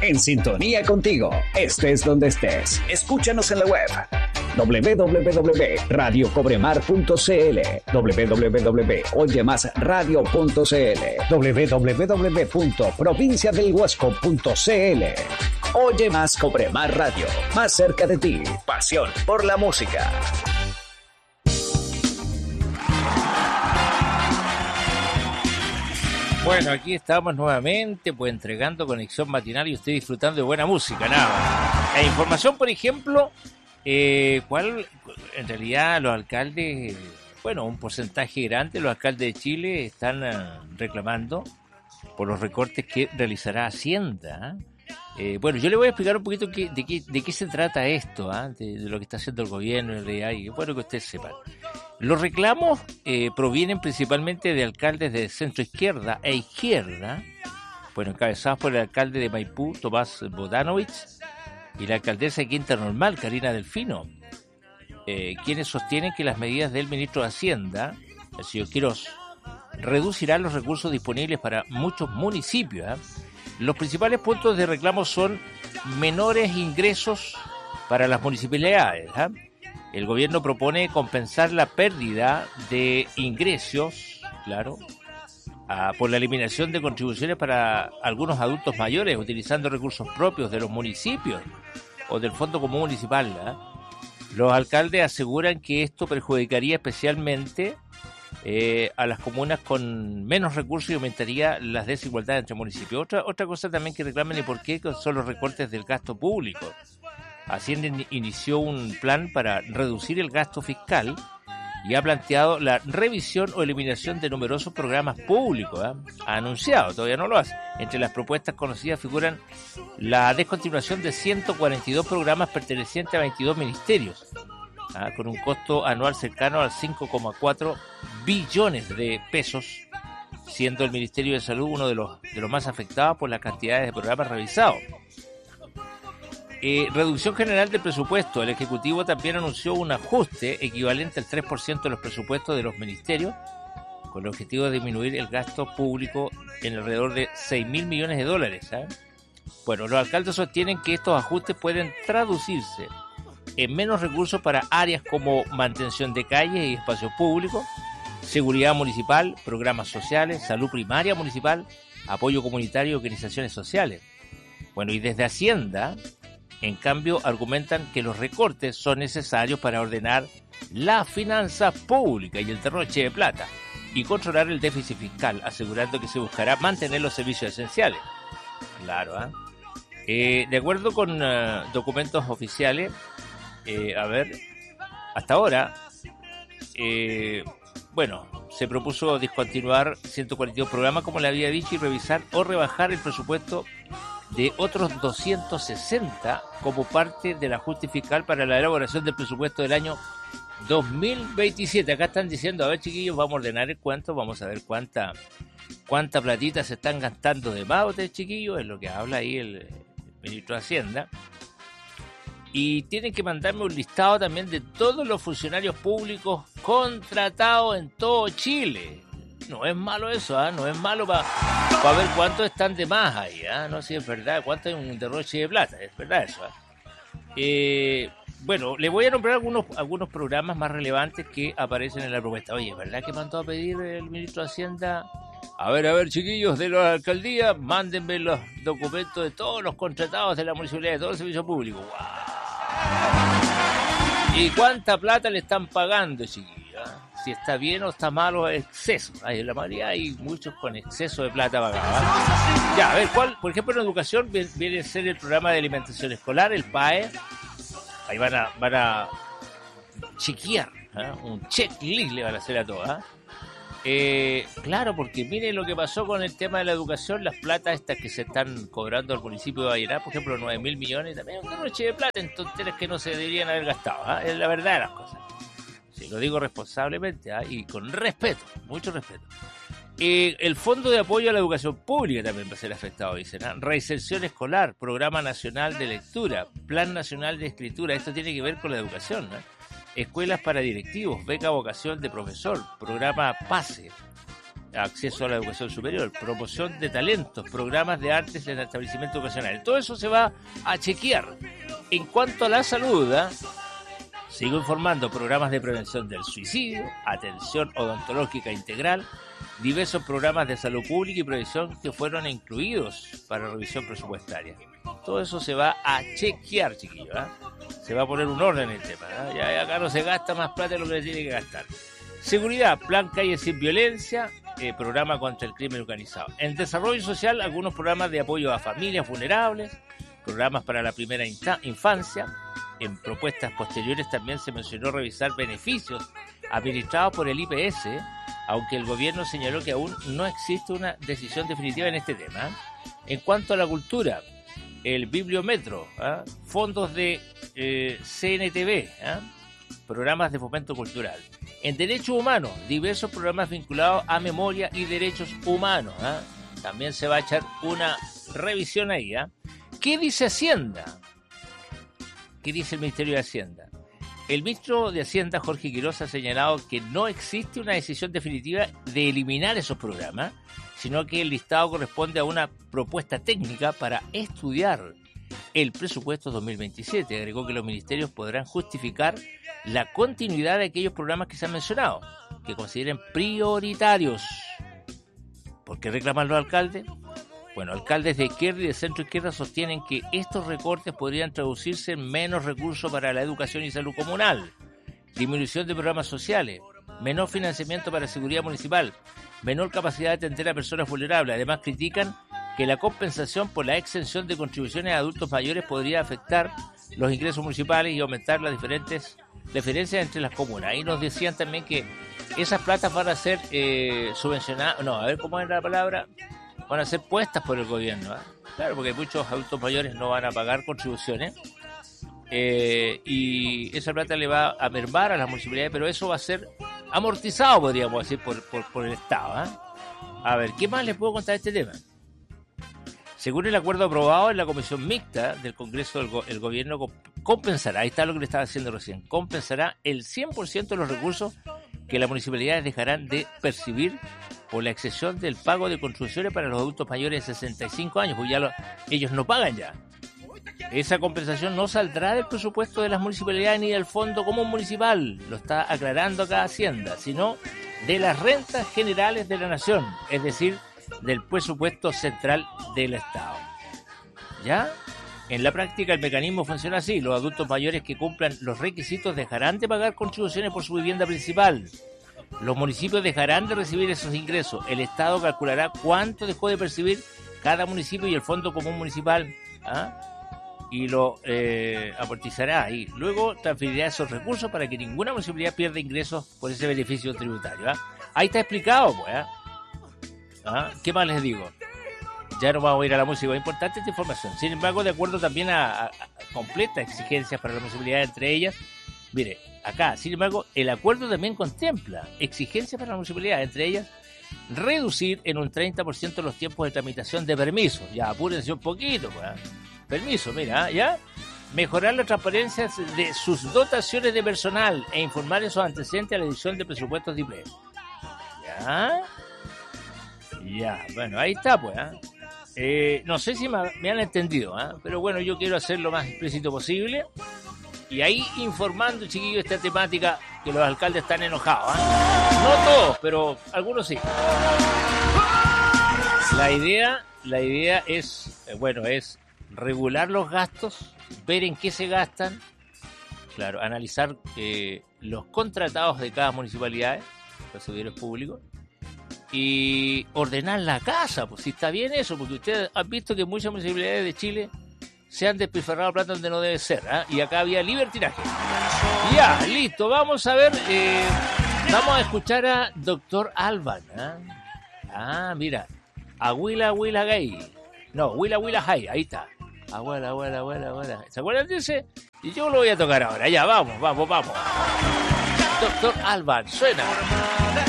En sintonía contigo, estés donde estés. Escúchanos en la web www.radiocobremar.cl, www.oyemasradio.cl, www.provinciadelhuasco.cl. Oye Más Cobremar Radio, más cerca de ti. Pasión por la música. Bueno, aquí estamos nuevamente, pues entregando conexión matinal y usted disfrutando de buena música, nada. La información, por ejemplo, ¿cuál? En realidad los alcaldes, bueno, un porcentaje grande de los alcaldes de Chile están reclamando por los recortes que realizará Hacienda. Bueno, yo le voy a explicar un poquito de qué se trata esto, de lo que está haciendo el gobierno, en realidad, y bueno, que ustedes sepan. Los reclamos provienen principalmente de alcaldes de centro izquierda e izquierda, bueno, encabezados por el alcalde de Maipú, Tomás Bodanovich, y la alcaldesa de Quinta Normal, Karina Delfino, quienes sostienen que las medidas del ministro de Hacienda, el señor Quirós, reducirán los recursos disponibles para muchos municipios. Los principales puntos de reclamo son menores ingresos para las municipalidades. El gobierno propone compensar la pérdida de ingresos, claro, por la eliminación de contribuciones para algunos adultos mayores, utilizando recursos propios de los municipios o del Fondo Común Municipal. Los alcaldes aseguran que esto perjudicaría especialmente a las comunas con menos recursos y aumentaría las desigualdades entre municipios. Otra cosa también que reclaman y por qué son los recortes del gasto público. Hacienda inició un plan para reducir el gasto fiscal y ha planteado la revisión o eliminación de numerosos programas públicos. Ha anunciado, todavía no lo hace. Entre las propuestas conocidas figuran la descontinuación de 142 programas pertenecientes a 22 ministerios, con un costo anual cercano al 5,4 billones de pesos, siendo el Ministerio de Salud uno de los más afectados por las cantidades de programas revisados. Reducción general del presupuesto. El Ejecutivo también anunció un ajuste equivalente al 3% de los presupuestos de los ministerios, con el objetivo de disminuir el gasto público en alrededor de 6.000 millones de dólares. Bueno, los alcaldes sostienen que estos ajustes pueden traducirse en menos recursos para áreas como mantención de calles y espacios públicos, seguridad municipal, programas sociales, salud primaria municipal, apoyo comunitario y organizaciones sociales. Bueno, y desde Hacienda, en cambio, argumentan que los recortes son necesarios para ordenar las finanzas públicas y el derroche de plata y controlar el déficit fiscal, asegurando que se buscará mantener los servicios esenciales. Claro, de acuerdo con documentos oficiales, hasta ahora, se propuso discontinuar 142 programas, como le había dicho, y revisar o rebajar el presupuesto de otros 260 como parte del ajuste fiscal para la elaboración del presupuesto del año 2027. Acá están diciendo, a ver, chiquillos, vamos a ordenar el cuento, vamos a ver cuánta platita se están gastando de más ustedes, chiquillos, es lo que habla ahí el ministro de Hacienda. Y tienen que mandarme un listado también de todos los funcionarios públicos contratados en todo Chile. No es malo eso, no es malo para ver cuántos están de más ahí, no sé si es verdad, cuánto es un derroche de plata, es verdad eso. Bueno, le voy a nombrar algunos programas más relevantes que aparecen en la propuesta. Oye, ¿es verdad que mandó a pedir el ministro de Hacienda? A ver, chiquillos de la alcaldía, mándenme los documentos de todos los contratados de la municipalidad, de todo el servicio público. ¡Wow! ¿Y cuánta plata le están pagando, chiquillos? Si está bien o está malo, exceso. En la mayoría hay muchos con exceso de plata pagada. Ya, a ver, ¿cuál? Por ejemplo, en educación viene a ser el programa de alimentación escolar, el PAE. Ahí van a chequear, un checklist le van a hacer a todos. Claro, porque miren lo que pasó con el tema de la educación, las platas estas que se están cobrando al municipio de Vallenar, por ejemplo, 9.000 millones, también un derroche de plata en tonterías que no se deberían haber gastado, es la verdad de las cosas. Sí, lo digo responsablemente y con respeto, mucho respeto. El Fondo de Apoyo a la Educación Pública también va a ser afectado, dicen. Reinserción escolar, Programa Nacional de Lectura, Plan Nacional de Escritura, esto tiene que ver con la educación, Escuelas para directivos, beca vocación de profesor, programa PASE, acceso a la educación superior, promoción de talentos, programas de artes en el establecimiento educacional. Todo eso se va a chequear. En cuanto a la salud, sigo informando, programas de prevención del suicidio, atención odontológica integral, diversos programas de salud pública y previsión que fueron incluidos para revisión presupuestaria. Todo eso se va a chequear, chiquillos. Se va a poner un orden en el tema. Ya acá no se gasta más plata de lo que se tiene que gastar. Seguridad, plan Calle Sin Violencia, programa contra el crimen organizado. En desarrollo social, algunos programas de apoyo a familias vulnerables, programas para la primera infancia. En propuestas posteriores también se mencionó revisar beneficios administrados por el IPS, aunque el gobierno señaló que aún no existe una decisión definitiva en este tema. En cuanto a la cultura, el Bibliometro, fondos de CNTV, programas de fomento cultural. En derechos humanos, diversos programas vinculados a memoria y derechos humanos. También se va a echar una revisión ahí. ¿Qué dice Hacienda? ¿Qué dice el Ministerio de Hacienda? El ministro de Hacienda, Jorge Quiroz, ha señalado que no existe una decisión definitiva de eliminar esos programas, sino que el listado corresponde a una propuesta técnica para estudiar el presupuesto 2027. Agregó que los ministerios podrán justificar la continuidad de aquellos programas que se han mencionado, que consideren prioritarios. ¿Por qué reclaman los alcaldes? Bueno, alcaldes de izquierda y de centro izquierda sostienen que estos recortes podrían traducirse en menos recursos para la educación y salud comunal, disminución de programas sociales, menor financiamiento para seguridad municipal, menor capacidad de atender a personas vulnerables. Además, critican que la compensación por la exención de contribuciones a adultos mayores podría afectar los ingresos municipales y aumentar las diferencias entre las comunas. Ahí nos decían también que esas platas van a ser subvencionadas, no, a ver cómo es la palabra, van a ser puestas por el gobierno. Claro, porque muchos adultos mayores no van a pagar contribuciones y esa plata le va a mermar a las municipalidades, pero eso va a ser amortizado, podríamos decir, por el Estado. A ver, ¿qué más les puedo contar de este tema? Según el acuerdo aprobado en la comisión mixta del Congreso, el gobierno compensará, ahí está lo que le estaba diciendo recién, compensará el 100% de los recursos que las municipalidades dejarán de percibir por la excepción del pago de contribuciones para los adultos mayores de 65 años, pues ya ellos no pagan ya. Esa compensación no saldrá del presupuesto de las municipalidades ni del Fondo Común Municipal, lo está aclarando acá Hacienda, sino de las rentas generales de la Nación, es decir, del presupuesto central del Estado. ¿Ya? En la práctica el mecanismo funciona así: los adultos mayores que cumplan los requisitos dejarán de pagar contribuciones por su vivienda principal. Los municipios dejarán de recibir esos ingresos. El Estado calculará cuánto dejó de percibir cada municipio y el Fondo Común Municipal y lo amortizará ahí. Luego transferirá esos recursos para que ninguna municipalidad pierda ingresos por ese beneficio tributario. Ahí está explicado, pues. ¿Qué más les digo? Ya no vamos a ir a la música, es importante esta información. Sin embargo, de acuerdo también a completas exigencias para la municipalidad, entre ellas, mire, acá, sin embargo, el acuerdo también contempla exigencias para la municipalidad, entre ellas, reducir en un 30% los tiempos de tramitación de permisos. Ya, apúrense un poquito, pues. Permiso, mira, ¿ya? Mejorar la transparencia de sus dotaciones de personal e informar esos antecedentes a la edición de presupuestos de IPS. ¿Ya? Ya, bueno, ahí está, pues. No sé si me han entendido, pero bueno, yo quiero hacer lo más explícito posible. Y ahí informando, chiquillos, esta temática que los alcaldes están enojados. No todos, pero algunos sí. La idea es, es regular los gastos, ver en qué se gastan, claro, analizar los contratados de cada municipalidad, los servidores públicos, y ordenar la casa, pues si está bien eso, porque ustedes han visto que muchas municipalidades de Chile se han despilfarrado plata donde no debe ser, y acá había libertinaje. Ya, listo, vamos a ver, vamos a escuchar a Dr. Alban. Mira, Abuela Gay. No, Willa Hay, ahí está. Abuela. ¿Se acuerdan de ese? Y yo lo voy a tocar ahora, ya, vamos. Dr. Alban, suena.